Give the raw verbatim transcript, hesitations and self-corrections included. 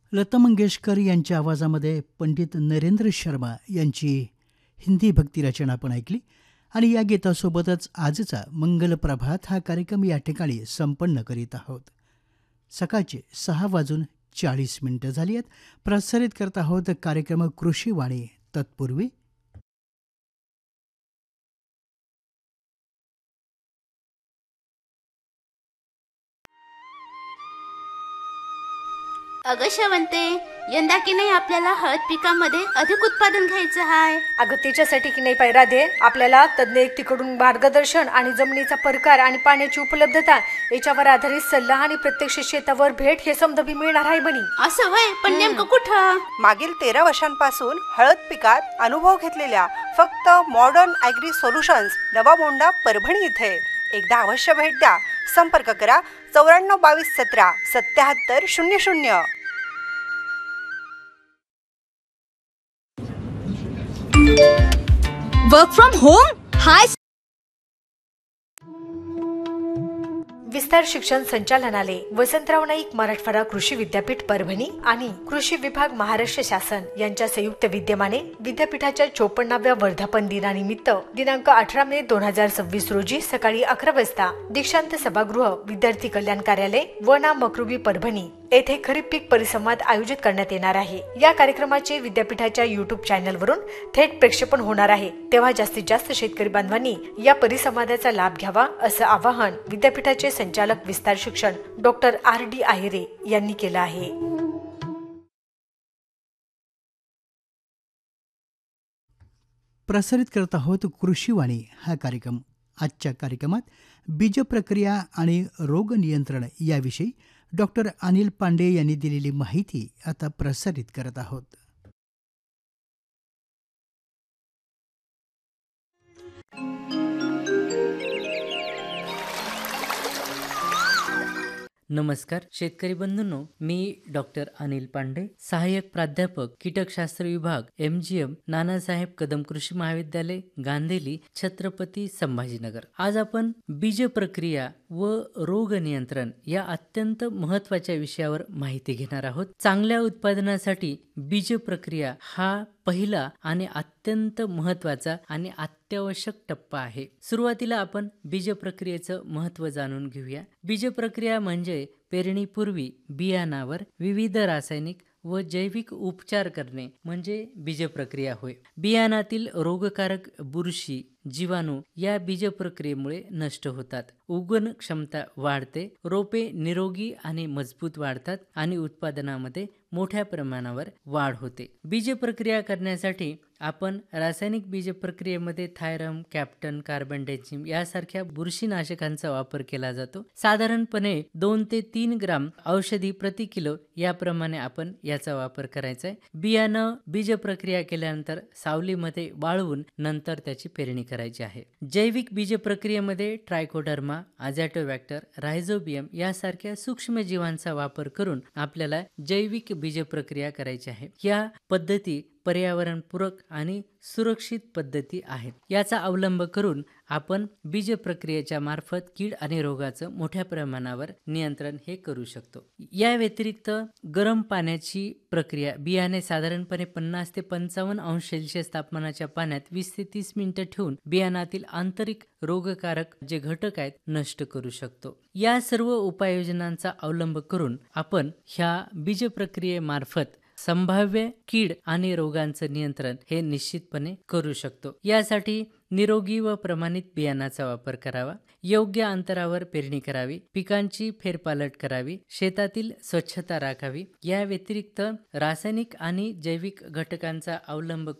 लता मंगेशकर यांच्या आवाजामध्ये पंडित नरेंद्र शर्मा यांची हिंदी भक्तिरचना आपण ऐकली आणि या गीतासोबतच आजचा मंगल प्रभात हा कार्यक्रम या ठिकाणी संपन्न करीत आहोत. सकाळचे सहा वाजून चाळीस मिनिटं झाली आहेत. प्रसारित करत आहोत कार्यक्रम कृषीवाणी. तत्पूर्वी अगं शवंते, यंदा की नाही आपल्याला हळद पिकामध्ये अधिक उत्पादन घ्यायचं आहे. अगं त्याच्यासाठी की नाही राधे, आपल्याला तज्ज्ञ व्यक्तीकडून मार्गदर्शन आणि जमिनीचा प्रकार आणि पाण्याची उपलब्धता याच्यावर आधारित सल्ला आणि प्रत्यक्ष शेतावर भेट हे समजा मिळणार आहे बनी. असं होय, पण नेमकं कुठं? मागील तेरा वर्षांपासून हळद पिकात अनुभव घेतलेल्या फक्त मॉडर्न ॲग्री सोल्युशन्स नवा मोंढा परभणी इथे एकदा अवश्य भेट द्या. संपर्क करा चौऱ्याण्णव बावीस सतरा सत्याहत्तर शून्य शून्य. वर्क फ्रॉम होम हाय. विस्तार शिक्षण संचालनालय, वसंतराव नाईक मराठवाडा कृषी विद्यापीठ परभणी आणि कृषी विभाग महाराष्ट्र शासन यांच्या संयुक्त विद्यमाने विद्यापीठाच्या चोपन्नाव्या वर्धापन दिनानिमित्त दिनांक अठरा मे दोन हजार सव्वीस रोजी सकाळी अकरा वाजता दीक्षांत सभागृह विद्यार्थी कल्याण कार्यालय वना मकरुबी परभणी येथे खरीप पीक परिसंवाद आयोजित करण्यात येणार आहे. या कार्यक्रमाचे विद्यापीठाच्या युट्यूब चॅनलवरून थेट प्रक्षेपण होणार आहे. तेव्हा जास्तीत जास्त शेतकरी बांधवांनी या परिसंवादाचा लाभ घ्यावा असं आवाहन विद्यापीठाचे संचालक विस्तार शिक्षण डॉक्टर आर डी आहिरे यांनी केलं आहे. प्रसारित करत आहोत कृषीवाणी हा कार्यक्रम. आजच्या कार्यक्रमात बीज प्रक्रिया आणि रोग नियंत्रण याविषयी डॉक्टर अनिल पांडे यांनी दिलेली माहिती आता प्रसारित करत आहोत. नमस्कार शेतकरी बंधूंनो, मी डॉक्टर अनिल पांडे, सहाय्यक प्राध्यापक कीटकशास्त्र विभाग M G M Nanasaheb Kadam कृषी महाविद्यालय गांधेली छत्रपती संभाजीनगर. आज आपण बीज प्रक्रिया व रोग नियंत्रण या अत्यंत महत्वाच्या विषयावर माहिती घेणार आहोत. चांगल्या उत्पादनासाठी बीज प्रक्रिया हा पहिला आणि अत्यंत महत्वाचा आणि अत्यावश्यक टप्पा आहे. सुरुवातीला आपण बीज प्रक्रियेचं महत्त्व जाणून घेऊया. बीज प्रक्रिया म्हणजे पेरणीपूर्वी बियाणावर विविध रासायनिक व जैविक उपचार करणे म्हणजे बीज प्रक्रिया होय. बियाणातील रोगकारक बुरशी, जीवाणू या बीज प्रक्रियेमुळे नष्ट होतात. उगवण क्षमता वाढते, रोपे निरोगी आणि मजबूत वाढतात आणि उत्पादनामध्ये मोठ्या प्रमाणावर वाढ होते. बीज प्रक्रिया करण्यासाठी आपण रासायनिक बीज प्रक्रियेमध्ये थायरम, कॅप्टन, कार्बन डायझिम यासारख्या बुरशीनाशकांचा वापर केला जातो. साधारणपणे दोन ते तीन ग्राम औषधी प्रति किलो याप्रमाणे आपण याचा वापर करायचा आहे. बियाणं बीज प्रक्रिया केल्यानंतर सावलीमध्ये वाळवून नंतर त्याची पेरणी करायची आहे. जैविक बीज प्रक्रियेमध्ये ट्रायकोडर्मा, अझॅटोबॅक्टर, रायझोबियम यासारख्या सूक्ष्म जीवांचा वापर करून आपल्याला जैविक बीज प्रक्रिया करायची आहे. या पद्धती पर्यावरणपूरक आणि सुरक्षित पद्धती आहेत. याचा अवलंब करून आपण बीज प्रक्रियेच्या मार्फत कीड आणि रोगाचं मोठ्या प्रमाणावर नियंत्रण हे करू शकतो. या व्यतिरिक्त गरम पाण्याची प्रक्रिया, बियाणे साधारणपणे पन्नास ते पंचावन्न अंश सेल्सिअस तापमानाच्या पाण्यात वीस ते तीस मिनिटं ठेवून बियाणातील आंतरिक रोगकारक जे घटक आहेत नष्ट करू शकतो. या सर्व उपाययोजनांचा अवलंब करून आपण ह्या बीज प्रक्रियेमार्फत संभाव्य कीड आणि रोगांचं नियंत्रण हे निश्चितपणे करू शकतो. यासाठी निरोगी व प्रमाणित बियाणाचा वापर करावा, योग्य अंतरावर पेरणी करावी, पिकांची फेरपालट करावी, शेतातील स्वच्छता राखावी. या व्यतिरिक्त रासायनिक आणि जैविक घटकांचा अवलंब